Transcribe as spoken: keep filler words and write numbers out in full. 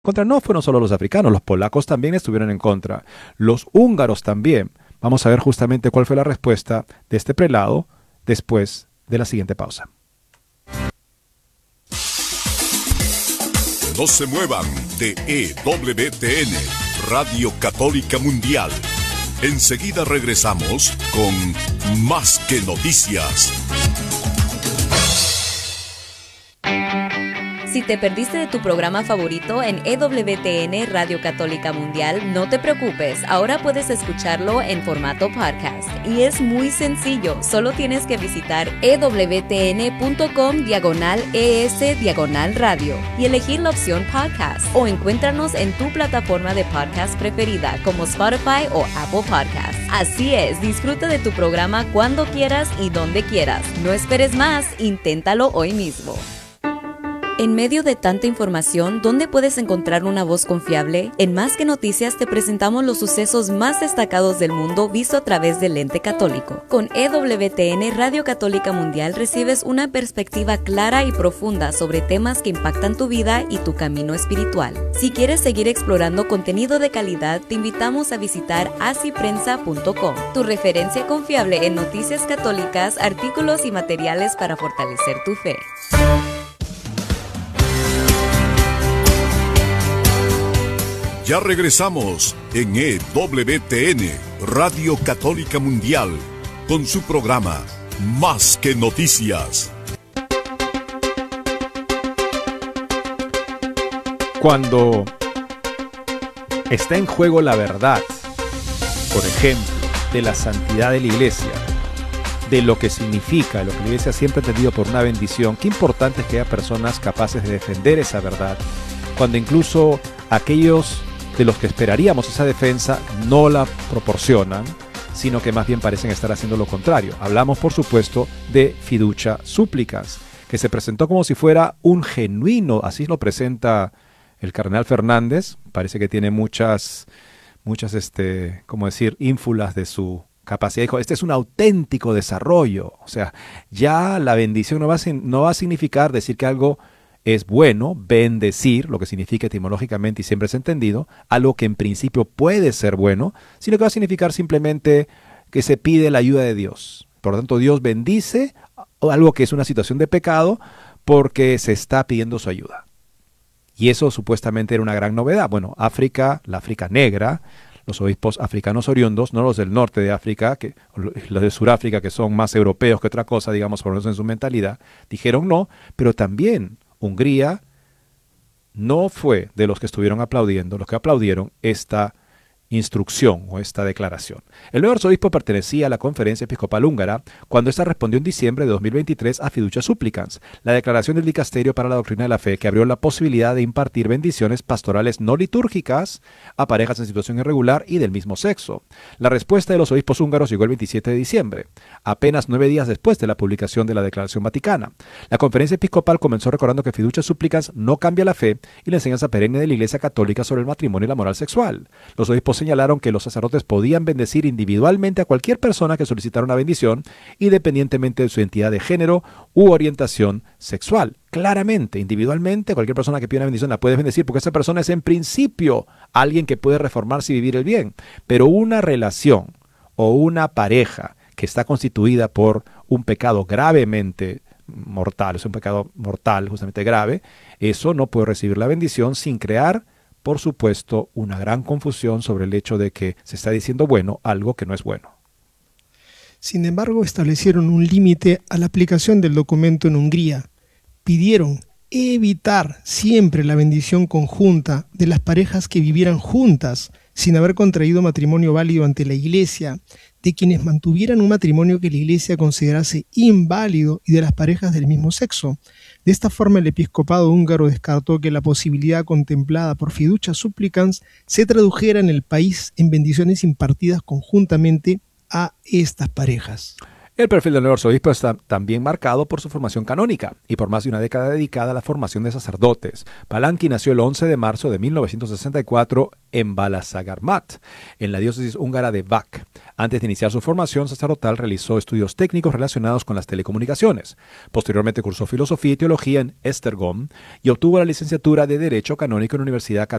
contra. No fueron solo los africanos, los polacos también estuvieron en contra, los húngaros también. Vamos a ver justamente cuál fue la respuesta de este prelado después de la siguiente pausa. No se muevan de E W T N, Radio Católica Mundial. Enseguida regresamos con Más que Noticias. Si te perdiste de tu programa favorito en E W T N Radio Católica Mundial, no te preocupes, ahora puedes escucharlo en formato podcast. Y es muy sencillo, solo tienes que visitar ewtn.com diagonal ES diagonal radio y elegir la opción podcast, o encuéntranos en tu plataforma de podcast preferida como Spotify o Apple Podcasts. Así es, disfruta de tu programa cuando quieras y donde quieras. No esperes más, inténtalo hoy mismo. En medio de tanta información, ¿dónde puedes encontrar una voz confiable? En Más que Noticias te presentamos los sucesos más destacados del mundo visto a través del lente católico. Con E W T N Radio Católica Mundial recibes una perspectiva clara y profunda sobre temas que impactan tu vida y tu camino espiritual. Si quieres seguir explorando contenido de calidad, te invitamos a visitar así prensa punto com, tu referencia confiable en noticias católicas, artículos y materiales para fortalecer tu fe. Ya regresamos en E W T N, Radio Católica Mundial, con su programa Más que Noticias. Cuando está en juego la verdad, por ejemplo, de la santidad de la iglesia, de lo que significa, lo que la iglesia siempre ha entendido por una bendición, qué importante es que haya personas capaces de defender esa verdad, cuando incluso aquellos de los que esperaríamos esa defensa no la proporcionan, sino que más bien parecen estar haciendo lo contrario. Hablamos, por supuesto, de Fiducia Supplicans, que se presentó como si fuera un genuino, así lo presenta el cardenal Fernández. Parece que tiene muchas, muchas, este, ¿cómo decir?, ínfulas de su capacidad. Dijo, este es un auténtico desarrollo. O sea, ya la bendición no va a, no va a significar decir que algo es bueno, bendecir, lo que significa etimológicamente y siempre es entendido, algo que en principio puede ser bueno, sino que va a significar simplemente que se pide la ayuda de Dios. Por lo tanto, Dios bendice algo que es una situación de pecado porque se está pidiendo su ayuda. Y eso supuestamente era una gran novedad. Bueno, África, la África negra, los obispos africanos oriundos, no los del norte de África, que, los de Suráfrica, que son más europeos que otra cosa, digamos, por lo menos en su mentalidad, dijeron no, pero también Hungría no fue de los que estuvieron aplaudiendo, los que aplaudieron esta instrucción o esta declaración. El nuevo arzobispo pertenecía a la Conferencia Episcopal Húngara cuando ésta respondió en diciembre de dos mil veintitrés a Fiducia Supplicans, la declaración del Dicasterio para la Doctrina de la Fe que abrió la posibilidad de impartir bendiciones pastorales no litúrgicas a parejas en situación irregular y del mismo sexo. La respuesta de los obispos húngaros llegó el veintisiete de diciembre, apenas nueve días después de la publicación de la Declaración Vaticana. La Conferencia Episcopal comenzó recordando que Fiducia Supplicans no cambia la fe y la enseñanza perenne de la Iglesia Católica sobre el matrimonio y la moral sexual. Los obispos señalaron que los sacerdotes podían bendecir individualmente a cualquier persona que solicitara una bendición, independientemente de su identidad de género u orientación sexual. Claramente, individualmente, cualquier persona que pida una bendición la puedes bendecir, porque esa persona es en principio alguien que puede reformarse y vivir el bien. Pero una relación o una pareja que está constituida por un pecado gravemente mortal, es un pecado mortal justamente grave, eso no puede recibir la bendición sin crear, por supuesto, una gran confusión sobre el hecho de que se está diciendo bueno algo que no es bueno. Sin embargo, establecieron un límite a la aplicación del documento en Hungría. Pidieron evitar siempre la bendición conjunta de las parejas que vivieran juntas sin haber contraído matrimonio válido ante la Iglesia, de quienes mantuvieran un matrimonio que la Iglesia considerase inválido y de las parejas del mismo sexo. De esta forma, el episcopado húngaro descartó que la posibilidad contemplada por Fiducia Supplicans se tradujera en el país en bendiciones impartidas conjuntamente a estas parejas. El perfil del nuevo arzobispo está también marcado por su formación canónica y por más de una década dedicada a la formación de sacerdotes. Palanki nació el once de marzo de mil novecientos sesenta y cuatro en Balasagarmat, en la diócesis húngara de Vac. Antes de iniciar su formación sacerdotal, realizó estudios técnicos relacionados con las telecomunicaciones. Posteriormente cursó filosofía y teología en Esztergom y obtuvo la licenciatura de Derecho Canónico en la Universidad